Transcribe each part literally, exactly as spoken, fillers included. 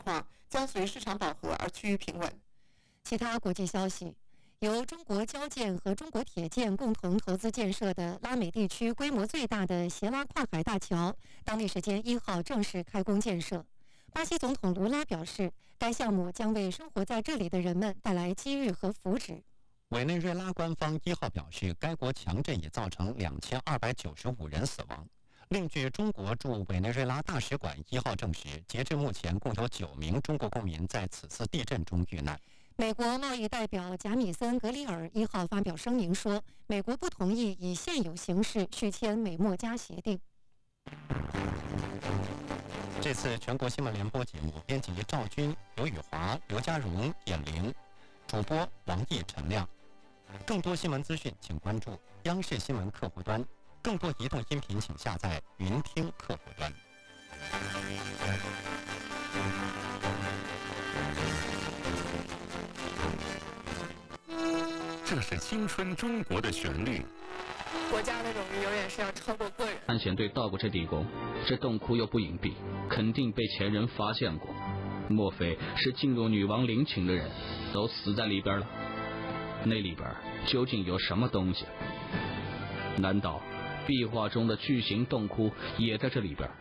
况将随市场饱和而趋于平稳。其他国际消息，由中国交建和中国铁建共同投资建设的拉美地区规模最大的协拉跨海大桥，当地时间一号正式开工建设。巴西总统卢拉表示，该项目将为生活在这里的人们带来机遇和福祉。 委内瑞拉官方一号表示，该国强震已造成两千二百九十五人死亡。另据中国驻委内瑞拉大使馆一号证实，截至目前共有九名中国公民在此次地震中遇难。 美国贸易代表贾米森·格里尔一号发表声明说，美国不同意以现有形式续签美墨加协定。 这次全国新闻联播节目编辑赵军、刘宇华、刘家荣、闫玲，主播王毅、陈亮。更多新闻资讯，请关注央视新闻客户端。更多移动音频，请下载云听客户端。 这是青春中国的旋律。 国家的荣誉永远是要超过个人。 探险队到过这地宫，这洞窟又不隐蔽，肯定被前人发现过。莫非是进入女王陵寝的人都死在里边了？那里边究竟有什么东西？难道壁画中的巨型洞窟也在这里边？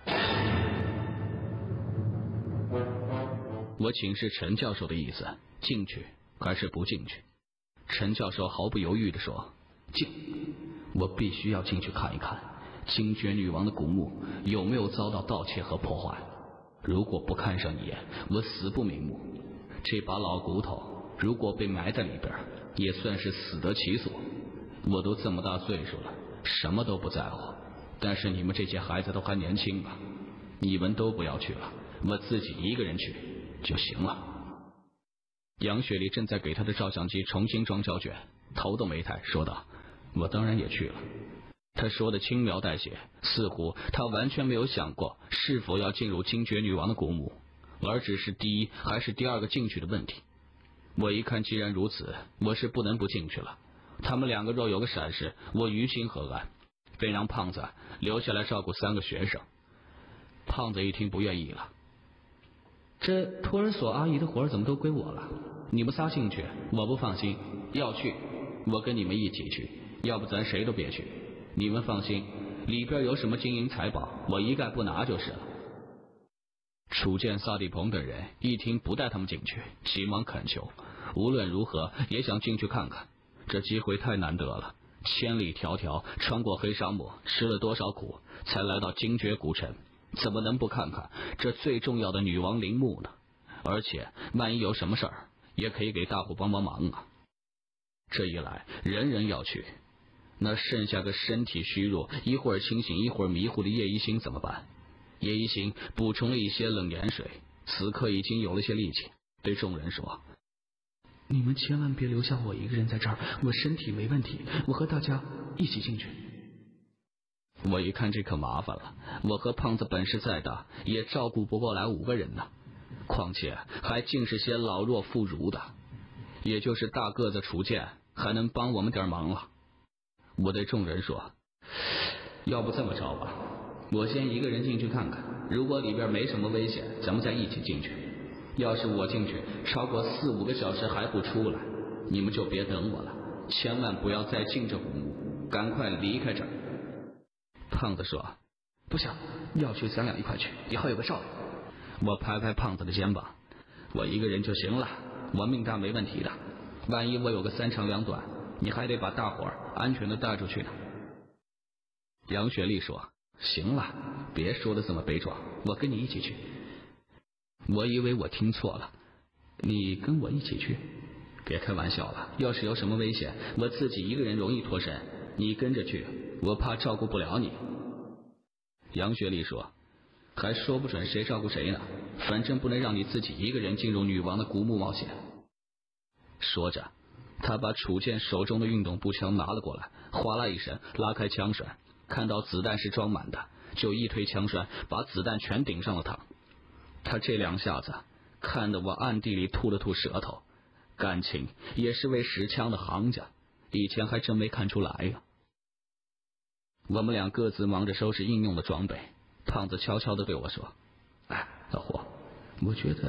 我请示陈教授的意思，进去还是不进去？陈教授毫不犹豫地说，进，我必须要进去看一看精绝女王的古墓有没有遭到盗窃和破坏。如果不看上一眼，我死不瞑目。这把老骨头如果被埋在里边，也算是死得其所。我都这么大岁数了，什么都不在乎，但是你们这些孩子都还年轻吧，你们都不要去了，我自己一个人去就行了。杨雪丽正在给她的照相机重新装胶卷，头都没抬，说道，我当然也去了。她说的轻描淡写，似乎她完全没有想过是否要进入精绝女王的古墓，而只是第一还是第二个进去的问题。我一看既然如此，我是不能不进去了。他们两个若有个闪失，我于心何安？便让胖子留下来照顾三个学生。胖子一听不愿意了，这托儿所阿姨的活怎么都归我了？你们仨进去，我不放心。要去，我跟你们一起去，要不咱谁都别去。你们放心，里边有什么金银财宝，我一概不拿就是了。楚建、萨地鹏等人一听不带他们进去，急忙恳求，无论如何也想进去看看。这机会太难得了，千里迢迢穿过黑沙漠，吃了多少苦，才来到精绝古城，怎么能不看看这最重要的女王陵墓呢？而且万一有什么事儿，也可以给大伙帮帮忙啊。这一来人人要去，那剩下个身体虚弱，一会儿清醒一会儿迷糊的叶一星怎么办？叶一星补充了一些冷盐水，此刻已经有了些力气，对众人说，你们千万别留下我一个人在这儿，我身体没问题，我和大家一起进去。我一看这可麻烦了，我和胖子本事再大，也照顾不过来五个人呢，况且还尽是些老弱妇孺的，也就是大个子楚建还能帮我们点忙了。我对众人说，要不这么着吧，我先一个人进去看看，如果里边没什么危险，咱们再一起进去。要是我进去超过四五个小时还不出来，你们就别等我了，千万不要再进这古墓，赶快离开这儿。胖子说，不行，要去咱俩一块去，以后有个照应。我拍拍胖子的肩膀，我一个人就行了，我命大没问题的，万一我有个三长两短，你还得把大伙儿安全的带出去呢。杨雪丽说，行了，别说的这么悲壮，我跟你一起去。我以为我听错了，你跟我一起去？别开玩笑了，要是有什么危险，我自己一个人容易脱身，你跟着去，我怕照顾不了你。杨雪丽说，还说不准谁照顾谁呢，反正不能让你自己一个人进入女王的古墓冒险。说着，他把楚建手中的运动步枪拿了过来，哗啦一声拉开枪栓，看到子弹是装满的，就一推枪栓，把子弹全顶上了膛。他这两下子看得我暗地里吐了吐舌头，感情也是位使枪的行家，以前还真没看出来呀。我们俩各自忙着收拾应用的装备，胖子悄悄地对我说，哎，老胡，我觉得